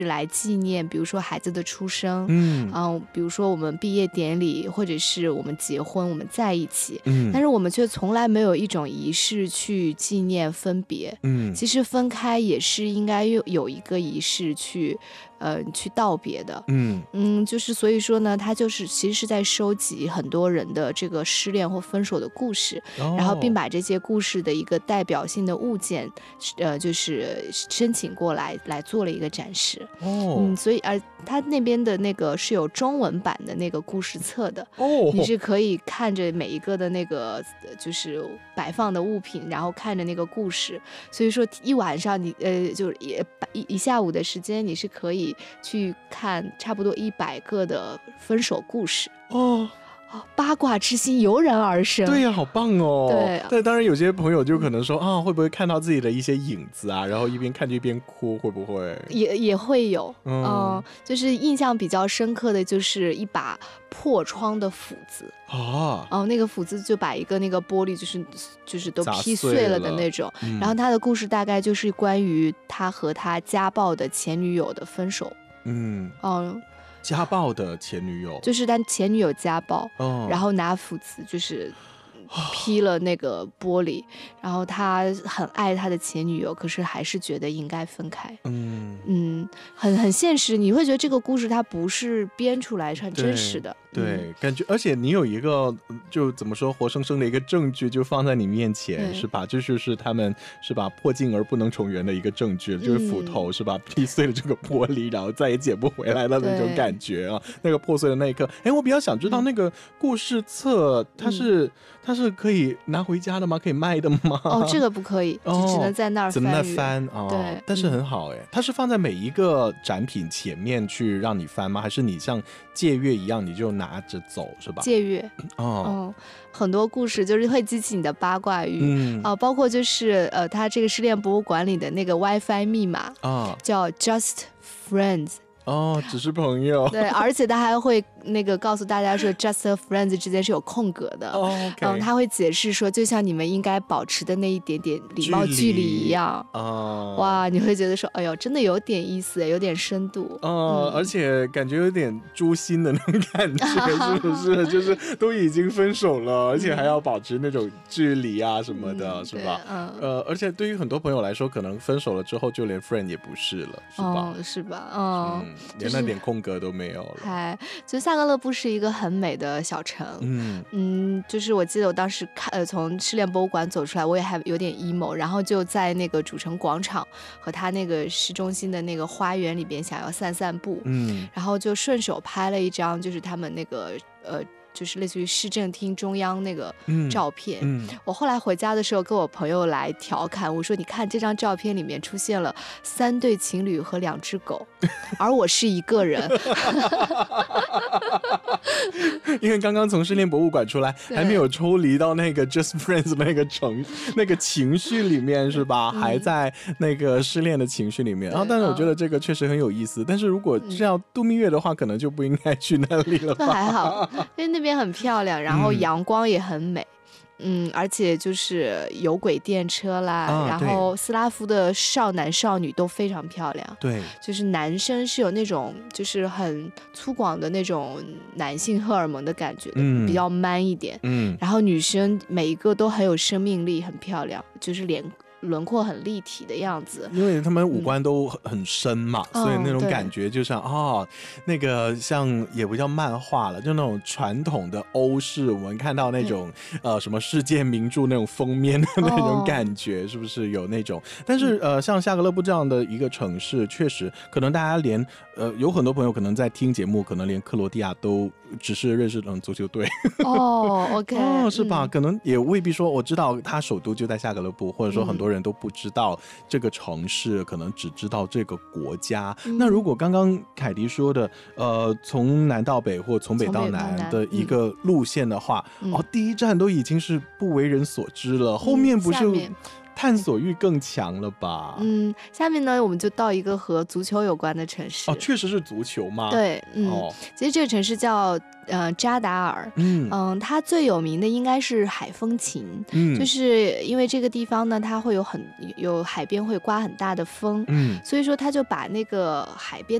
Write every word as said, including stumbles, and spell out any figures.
来纪念比如说孩子的出生， 嗯、 呃、比如说我们毕业典礼，或者是我们结婚我们在一起， 嗯， 但是我们却从来没有一种仪式去纪念分别。 嗯， 其实分开也是应该有有一个仪式去呃去道别的。 嗯嗯，就是所以说呢，他就是其实是在收集很多人的这个失恋或分手的故事， 哦、 然后并把这些故事的一个代表性的物件呃就是申请过来来做了一个展示。 哦， 嗯，所以而他那边的那个是有中文版的那个故事册的， 哦， 你是可以看着每一个的那个就是摆放的物品，然后看着那个故事，所以说一晚上你呃就是一一下午的时间，你是可以去看差不多一百个的分手故事。 哦。 哦、八卦之心油然而生。 对呀、啊，好棒哦。 对， 但当然有些朋友就可能说啊，会不会看到自己的一些影子啊，然后一边看就一边哭，会不会？ 也也会有，嗯、 呃， 就是印象比较深刻的就是一把破窗的斧子啊， 哦，那个斧子就把一个那个玻璃就是就是都劈碎了的那种。 嗯、 然后他的故事大概就是关于他和他家暴的前女友的分手。 嗯， 哦。 家暴的前女友， 就是他前女友家暴， 哦、 然后拿斧子就是劈了那个玻璃，然后他很爱他的前女友，可是还是觉得应该分开。 嗯嗯，很很现实，你会觉得这个故事它不是编出来，是很真实的。 对，对嗯、 感觉而且你有一个就怎么说活生生的一个证据就放在你面前，是吧？这就是他们是吧破镜而不能重圆的一个证据，就是斧头、嗯、是吧劈碎了这个玻璃，然后再也捡不回来的那种感觉啊。那个破碎的那一刻，哎，我比较想知道那个故事册、嗯、它是它是可以拿回家的吗？可以卖的吗？ 哦，这个不可以，哦、只能在那儿翻。 只能在翻啊、哦。 对， 但是很好哎、嗯，它是放在每一个展品前面去让你翻吗？还是你像借阅一样你就拿着走是吧？ 借阅哦、 嗯，很多故事就是会激起你的八卦欲， 嗯啊、呃，包括就是呃，它这个失恋博物馆里的那个 WiFi 密码啊，叫 Just Friends。 哦，只是朋友。 对，而且他还会那个告诉大家说 just friends 之间是有空格的。 哦 okay、 嗯，他会解释说，就像你们应该保持的那一点点礼貌距离一样。 哦， 哇，你会觉得说，哎呦，真的有点意思，有点深度。 哦、嗯，而且感觉有点诛心的那种感觉，是不是？就是都已经分手了，而且还要保持那种距离啊什么的，嗯、是吧？ 嗯， 呃，而且对于很多朋友来说，可能分手了之后就连 friend 也不是了，是吧？ 哦，是吧？嗯。 嗯，连那点空格都没有了。 嗨、就是，就萨格勒布是一个很美的小城。 嗯嗯，就是我记得我当时看，呃，从失恋博物馆走出来，我也还有点 emo， 然后就在那个主城广场和他那个市中心的那个花园里边想要散散步。 嗯， 然后就顺手拍了一张，就是他们那个呃。就是类似于市政厅中央那个照片、 嗯嗯、 我后来回家的时候跟我朋友来调侃，我说你看这张照片里面出现了三对情侣和两只狗而我是一个人因为刚刚从失恋博物馆出来还没有抽离到那个 Just Friends 那个情那个情绪里面是吧、嗯、还在那个失恋的情绪里面。然后、啊、但是我觉得这个确实很有意思、嗯、但是如果这样度蜜月的话、嗯、可能就不应该去那里了吧。 那还好，因为那边很漂亮，然后阳光也很美。嗯，而且就是有轨电车啦、啊、然后斯拉夫的少男少女都非常漂亮。 对， 就是男生是有那种就是很粗犷的那种男性荷尔蒙的感觉的、嗯、比较 man 一点。 嗯， 然后女生每一个都很有生命力，很漂亮，就是脸轮廓很立体的样子， 因为他们五官都很深嘛、嗯、所以那种感觉就像、嗯、哦，那个像也不叫漫画了，就那种传统的欧式，我们看到那种呃什么世界名著那种封面的那种感觉、哦、是不是有那种？但是呃像夏格勒布这样的一个城市，确实可能大家连呃有很多朋友可能在听节目，可能连克罗地亚都只是认识嗯足球队哦，OK 哦，是吧、嗯？可能也未必说我知道他首都就在夏格勒布，或者说很多人人都不知道这个城市，可能只知道这个国家、嗯、那如果刚刚凯迪说的呃，从南到北或从北到南的一个路线的话、嗯、哦，第一站都已经是不为人所知了、嗯、后面不是探索欲更强了吧？ 嗯，下面呢，我们就到一个和足球有关的城市。 哦，确实是足球吗？ 对，嗯，哦、其实这个城市叫呃扎达尔。嗯嗯，它最有名的应该是海风琴。嗯，就是因为这个地方呢，它会有很有海边会刮很大的风。嗯，所以说它就把那个海边